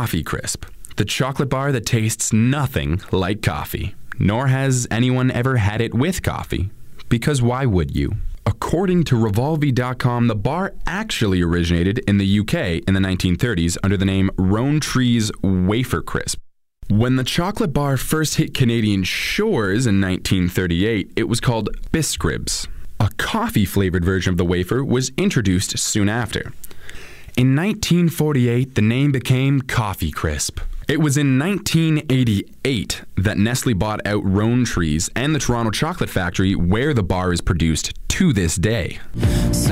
Coffee Crisp, the chocolate bar that tastes nothing like coffee. Nor has anyone ever had it with coffee, because why would you? According to Revolvi.com, the bar actually originated in the UK in the 1930s under the name Rowntree's Wafer Crisp. When the chocolate bar first hit Canadian shores in 1938, it was called Biscribs. A coffee-flavored version of the wafer was introduced soon after. In 1948, the name became Coffee Crisp. It was in 1988 that Nestle bought out Rowntree's and the Toronto Chocolate Factory, where the bar is produced to this day.